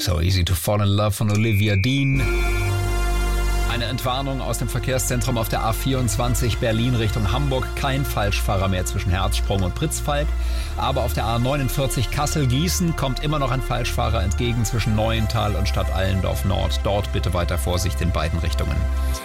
So Easy to Fall in Love von Olivia Dean. Eine Entwarnung aus dem Verkehrszentrum auf der A24 Berlin Richtung Hamburg. Kein Falschfahrer mehr zwischen Herzsprung und Pritzfalk. Aber auf der A49 Kassel-Gießen kommt immer noch ein Falschfahrer entgegen zwischen Neuental und Stadt Allendorf Nord. Dort bitte weiter Vorsicht in beiden Richtungen.